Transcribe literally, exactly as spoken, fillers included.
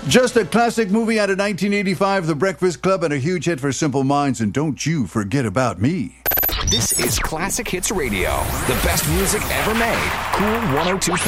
Just a classic movie out of nineteen eighty-five, The Breakfast Club, and a huge hit for Simple Minds. And don't you forget about me. This is Classic Hits Radio. The best music ever made. Cool one oh two point five.